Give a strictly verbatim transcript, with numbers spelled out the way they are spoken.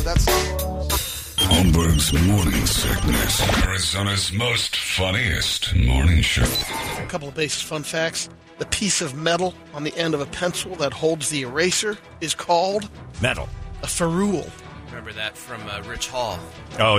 That's Holmberg's Morning Sickness. Arizona's most funniest morning show. a couple of basic fun facts. The piece of metal on the end of a pencil that holds the eraser is called Metal. a ferrule. Remember that from uh, Rich Hall. Oh,